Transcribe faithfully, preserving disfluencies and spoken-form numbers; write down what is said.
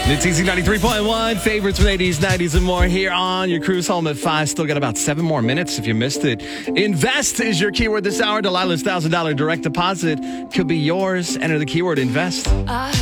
It's Easy ninety-three point one, favorites from eighties, nineties, and more here on your cruise home at five. Still got about seven more minutes if you missed it. Invest is your keyword this hour. Delilah's one thousand dollars direct deposit could be yours. Enter the keyword invest. I